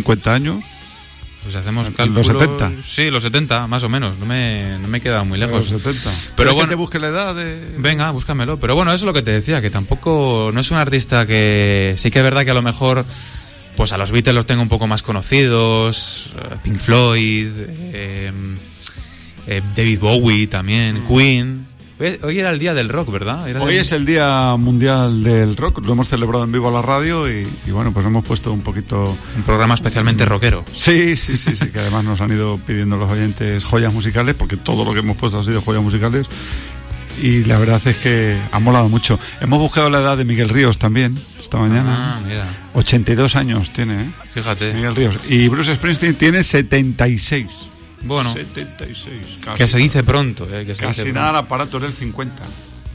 50 años. Pues hacemos cálculos... ¿Los 70? Sí, los 70, más o menos. No me he quedado muy lejos. Los 70. Pero bueno, que te busque la edad de... Venga, búscamelo. Pero bueno, eso es lo que te decía, que tampoco... No es un artista que... Sí que es verdad que a lo mejor... Pues a los Beatles los tengo un poco más conocidos. Pink Floyd... David Bowie también. Queen... Hoy era el día del rock, ¿verdad? Hoy es el Día Mundial del Rock. Lo hemos celebrado en vivo a la radio y bueno, pues hemos puesto un poquito... Un programa especialmente rockero. Sí, que además nos han ido pidiendo los oyentes joyas musicales, porque todo lo que hemos puesto ha sido joyas musicales. Y la verdad es que ha molado mucho. Hemos buscado la edad de Miguel Ríos también, esta mañana. Ah, mira. 82 años tiene, ¿eh? Fíjate. Miguel Ríos. Y Bruce Springsteen tiene 76. Bueno, 76. Que se dice pronto. Casi nada, el aparato era el 50.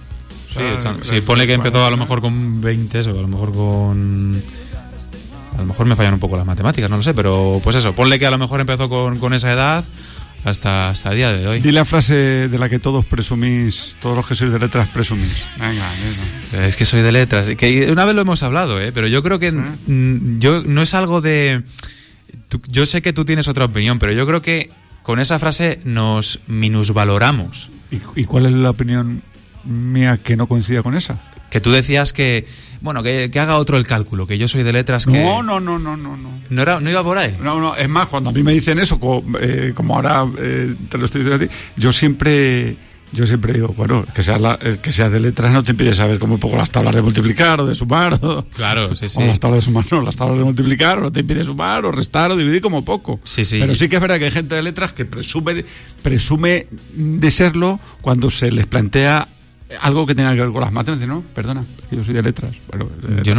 Sí, ponle que empezó a lo mejor con 20, eso, a lo mejor con... A lo mejor me fallan un poco las matemáticas, no lo sé, pero pues eso, ponle que a lo mejor empezó con esa edad hasta el día de hoy. Di la frase de la que todos presumís, todos los que sois de letras presumís. Venga. Es que soy de letras, que una vez lo hemos hablado, pero yo creo que yo no es algo de... Yo sé que tú tienes otra opinión, pero yo creo que con esa frase nos minusvaloramos. ¿Y cuál es la opinión mía que no coincida con esa? Que tú decías que, bueno, que haga otro el cálculo, que yo soy de letras que... No. ¿No iba por ahí? No, es más, cuando a mí me dicen eso, como ahora te lo estoy diciendo a ti, yo siempre digo, bueno, que sea de letras no te impide saber como un poco las tablas de multiplicar o de sumar. Claro, sí. O las tablas de sumar, no, las tablas de multiplicar o no te impide sumar o restar o dividir como poco. Sí. Pero sí que es verdad que hay gente de letras que presume de serlo cuando se les plantea algo que tenga que ver con las mates. No, perdona, yo soy de letras. Bueno,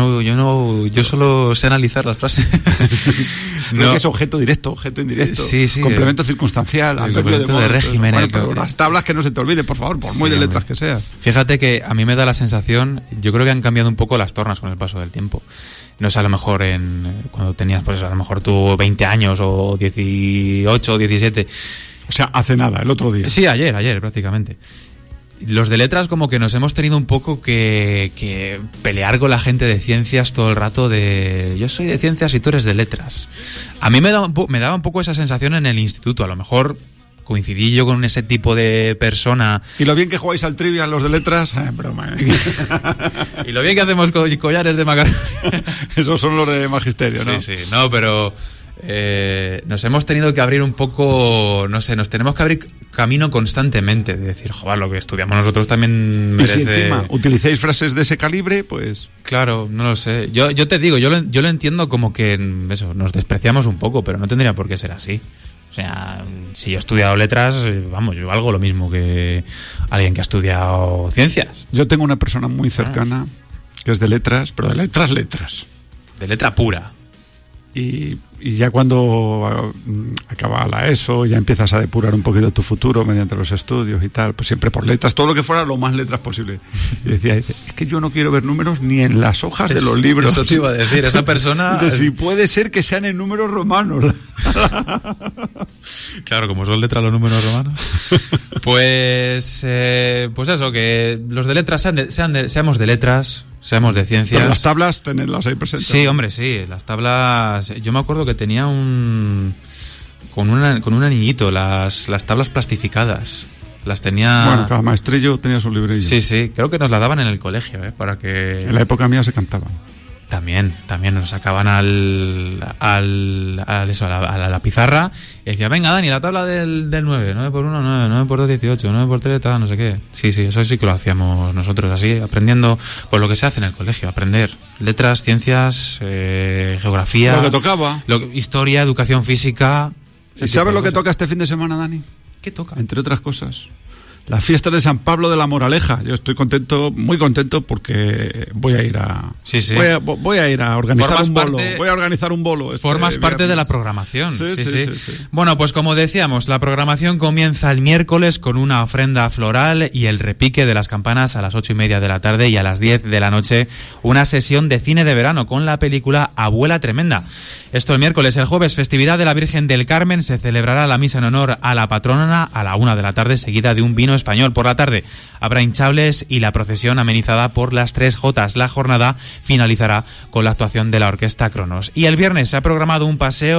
yo solo sé analizar las frases. No, que es objeto directo, objeto indirecto, complemento circunstancial, complemento de régimen. Pero las tablas que no se te olviden, por favor, por muy de letras que seas. Fíjate que a mí me da la sensación, yo creo que han cambiado un poco las tornas con el paso del tiempo. No es a lo mejor cuando tenías, pues a lo mejor tú 20 años o 18 o 17. O sea, hace nada, el otro día. Sí, ayer prácticamente. Los de letras como que nos hemos tenido un poco que pelear con la gente de ciencias todo el rato de yo soy de ciencias y tú eres de letras. A mí me daba un poco esa sensación en el instituto. A lo mejor coincidí yo con ese tipo de persona. Y lo bien que jugáis al Trivial los de letras, broma. Y lo bien que hacemos collares de macarrones. Esos son los de magisterio, ¿no? Sí, no, pero... nos hemos tenido que abrir un poco, no sé, nos tenemos que abrir camino constantemente, de decir, joder, lo que estudiamos nosotros también merece... Y si encima utilicéis frases de ese calibre, pues... Claro, no lo sé. Yo te digo, yo lo entiendo como que eso, nos despreciamos un poco, pero no tendría por qué ser así. O sea, si yo he estudiado letras, vamos, yo valgo lo mismo que alguien que ha estudiado ciencias. Yo tengo una persona muy cercana que es de letras, pero de letras. De letra pura. Y ya cuando acaba la ESO, ya empiezas a depurar un poquito tu futuro mediante los estudios y tal, pues siempre por letras, todo lo que fuera lo más letras posible. Y dice, es que yo no quiero ver números ni en las hojas de los libros. Eso te iba a decir, esa persona... Si puede ser que sean en números romanos. Claro, como son letras los números romanos. Pues eso, que los de letras seamos de letras... Seamos de ciencias. Pero las tablas, tenedlas ahí presentes. Sí, hombre, sí. Las tablas... Yo me acuerdo que tenía con un anillito las tablas plastificadas. Las tenía... Bueno, cada maestrillo tenía su librillo. Sí. Creo que nos la daban en el colegio, para que... En la época mía se cantaban. También nos sacaban a la pizarra y decía, venga Dani, la tabla del 9, 9 por 1, 9, 9 por 2, 18, 9 por 3, tal, no sé qué. Sí, eso sí que lo hacíamos nosotros, así, aprendiendo por lo que se hace en el colegio, aprender letras, ciencias, geografía. Lo que tocaba. Historia, educación física. ¿Y sabes lo que toca este fin de semana, Dani? ¿Qué toca? Entre otras cosas. La fiesta de San Pablo de la Moraleja. Yo estoy contento, muy contento, porque voy a ir a... Sí. Voy a ir a organizar un bolo. Voy a organizar un bolo. Formas parte de la programación. Sí. Bueno, pues como decíamos, la programación comienza el miércoles con una ofrenda floral y el repique de las campanas a las 8:30 de la tarde, y a las 10 de la noche una sesión de cine de verano con la película Abuela Tremenda. Esto el miércoles. El jueves, festividad de la Virgen del Carmen. Se celebrará la misa en honor a la patrona a la 1 de la tarde, seguida de un vino español. Por la tarde habrá hinchables y la procesión amenizada por las 3 Jotas. La jornada finalizará con la actuación de la Orquesta Cronos. Y el viernes se ha programado un paseo